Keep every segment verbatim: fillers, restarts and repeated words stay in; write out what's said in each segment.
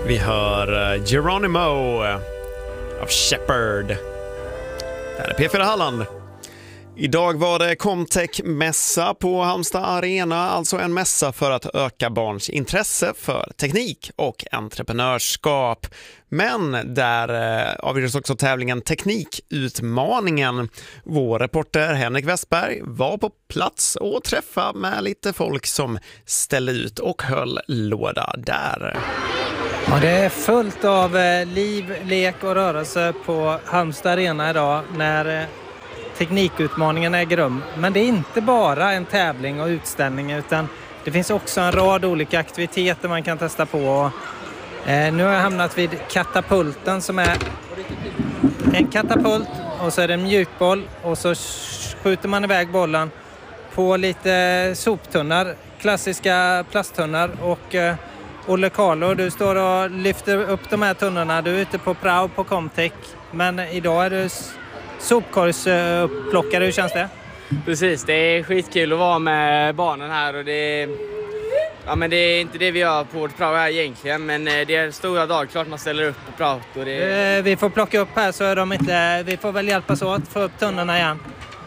Vi hör Geronimo av Shepherd. Det här är P fyra Halland. Idag var det Comtech-mässa på Halmstad Arena, alltså en mässa för att öka barns intresse för teknik och entreprenörskap. Men där eh, avgjordes också tävlingen Teknikutmaningen. Vår reporter Henrik Westberg var på plats och träffade med lite folk som ställde ut och höll låda där. Ja, det är fullt av eh, liv, lek och rörelse på Halmstad Arena idag när eh, Teknikutmaningen äger rum. Men det är inte bara en tävling och utställning, utan det finns också en rad olika aktiviteter man kan testa på. Eh, nu har jag hamnat vid katapulten som är en katapult och så är det en mjukboll och så skjuter man iväg bollen på lite soptunnar, klassiska plasttunnar. Och eh, Olle Carlo, du står och lyfter upp de här tunnorna. Du är ute på prao på Comtech, men idag är du sopkorgsplockare. Hur känns det? Precis, det är skitkul att vara med barnen här och det är, ja, men det är inte det vi gör på vårt prao här egentligen, men det är en stora dag, klart man ställer upp på prao. Och det är... Vi får plocka upp här så är de inte, vi får väl hjälpas åt att få upp tunnorna igen.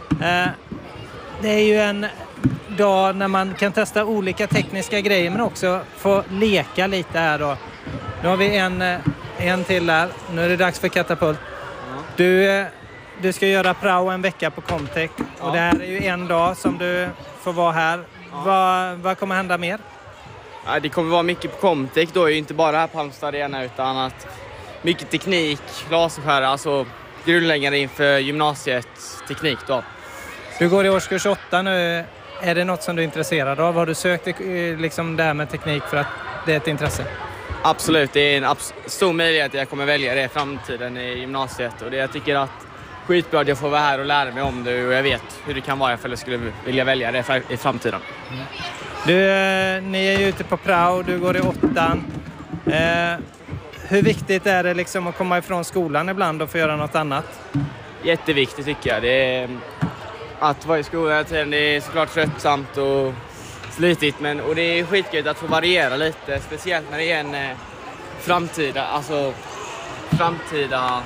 Det är ju en dag när man kan testa olika tekniska grejer men också få leka lite här då. Nu har vi en, en till här, nu är det dags för katapult. Du... Du ska göra prao en vecka på Comtech och ja. Det här är ju en dag som du får vara här. Ja. Vad, vad kommer hända mer? Ja, det kommer vara mycket på Comtech då, inte bara här på Halmstad Arena utan att mycket teknik, laserskärra, alltså grundläggande inför gymnasiets teknik då. Du går i årskurs åtta nu. Är det något som du är intresserad av? Har du sökt liksom det här med teknik för att det är ett intresse? Absolut, det är en abs- stor möjlighet att jag kommer välja det i framtiden i gymnasiet och det jag tycker att skitbra att jag får vara här och lära mig om det och jag vet hur det kan vara ifall jag skulle vilja välja det i framtiden. Mm. Du, ni är ju ute på prao, du går i åttan. Eh, hur viktigt är det liksom att komma ifrån skolan ibland och få göra något annat? Jätteviktigt tycker jag. Det är, att vara i skolan hela tiden, det är såklart tröttsamt och slitigt, men, och det är skitkul att få variera lite, speciellt när det är en eh, framtida, alltså framtida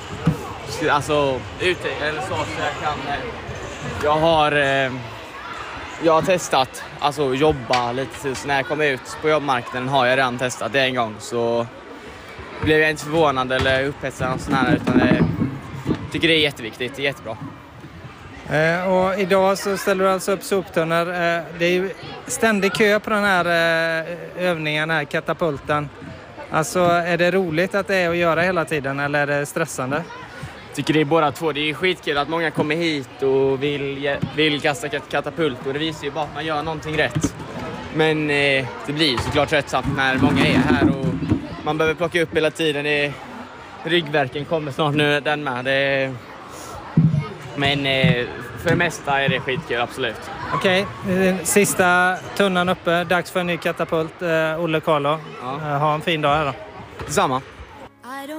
alltså ute eller så, så jag kan jag har eh, jag har testat alltså jobba lite så när jag kommer ut på jobbmarknaden har jag redan testat det en gång, så blev jag inte förvånad eller upphetsad och sån här, utan jag tycker det är jätteviktigt, det är jättebra. Eh, och idag så ställer du alltså upp soptunnor. Eh, det är ju ständig kö på den här eh, övningen här, katapulten. Alltså är det roligt att det är att göra hela tiden eller är det stressande? Jag tycker det är båda två. Det är skitkul att många kommer hit och vill, vill kasta katapult och det visar ju bara att man gör någonting rätt. Men eh, det blir såklart tröttsamt när många är här och man behöver plocka upp hela tiden. Det, ryggverken kommer snart nu, den med. Det, men eh, för det mesta är det skitkul, absolut. Okej, okay. Sista tunnan uppe. Dags för en ny katapult. Uh, Olle Carlo. Ja. Uh, ha en fin dag här då. Detsamma.